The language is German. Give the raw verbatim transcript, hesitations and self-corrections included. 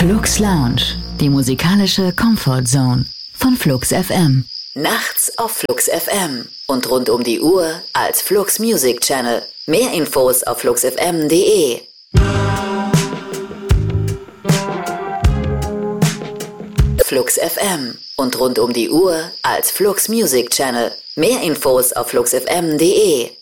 Flux Lounge, die musikalische Comfort Zone von Flux F M. Nachts auf Flux F M und rund um die Uhr als Flux Music Channel. Mehr Infos auf flux f m punkt de. Flux F M und rund um die Uhr als Flux Music Channel. Mehr Infos auf flux f m punkt de.